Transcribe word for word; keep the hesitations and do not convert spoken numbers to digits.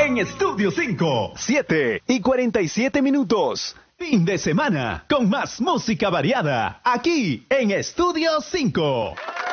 en Estudio cinco. siete y cuarenta y siete minutos. Fin de semana con más música variada aquí en Estudio cinco.